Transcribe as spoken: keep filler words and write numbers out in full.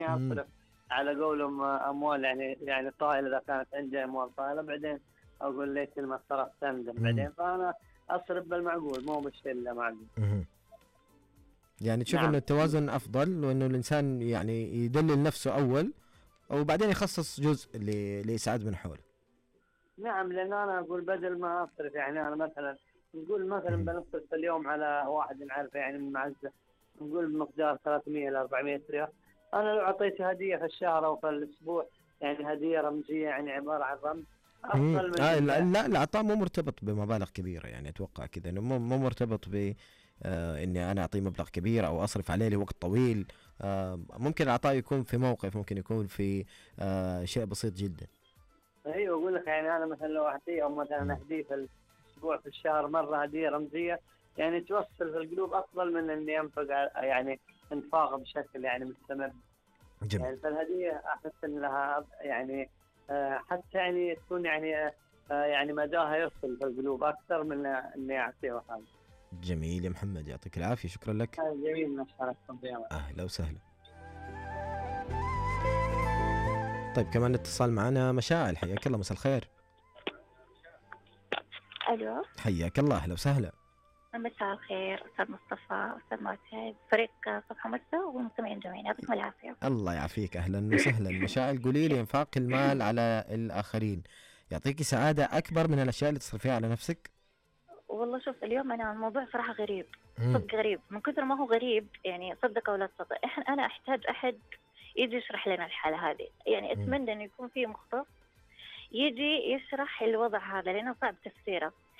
امم أصرف على قولهم أموال، يعني يعني طائلة، إذا كانت عندي أموال طائلة بعدين أقول ليش ما صرفت أندم امم بعدين. فأنا أصرف بالمعقول، مو بالشيء اللي معقول. امم يعني تشوف انه نعم. التوازن افضل، وانه الانسان يعني يدلل نفسه اول، وبعدين يخصص جزء ل- لإسعاد من حوله. نعم، لأن أنا أقول بدل ما أصرف، يعني أنا مثلا نقول مثلا مهم. بنصرف في اليوم على واحد نعرفه يعني من معزة، نقول بمقدار ثلاثمية إلى أربعمية ريال. أنا لو أعطيته هدية في الشهر أو في الأسبوع، يعني هدية رمزية يعني عبارة عن رمز، مم. أفضل من آه لا ال... لا، العطاء مو مرتبط بمبالغ كبيرة، يعني أتوقع كذا إنه مو مو مرتبط ب آه إني أنا أعطيه مبلغ كبير أو أصرف عليه لوقت طويل. آه ممكن العطاء يكون في موقف، ممكن يكون في آه شيء بسيط جدا. أيوة أقول لك، يعني أنا مثلا لو أهديه، أو مثلا مم. أهديه في الأسبوع في الشهر مرة هدية رمزية، يعني توصل في القلوب أفضل من إني أنفق على- يعني انفاق بشكل يعني مستمر. جميل. يعني فالهدية أحس إن لها يعني آه، حتى يعني تكون يعني آه، آه، يعني مداها يصل في القلوب أكثر من إني أعطيه هذا. جميل يا محمد، يعطيك العافية، شكرا لك. جميل نشارككم فيها. أهلا وسهلا. طيب كمان اتصال معنا مشاعل، حياك الله، مساء الخير. الو، حياك الله، أهلا وسهلا. مساء الخير استاذ مصطفى، استاذ معتز، فريق صفحة مسا والمستمعين جميعا، يعطيكم العافية. الله يعافيك، أهلا وسهلا. مشاعل، قولي لي، إنفاق المال على الآخرين يعطيكي سعادة أكبر من الأشياء اللي تصرفيها على نفسك؟ والله شوف، اليوم انا الموضوع صراحة غريب، مم. صدق غريب، من كثر ما هو غريب يعني صدق او لا تصدق، احنا انا احتاج احد يجي يشرح لنا الحالة هذه، يعني مم. اتمنى انه يكون في مختص يجي يشرح الوضع هذا لانه صعب تفسيره.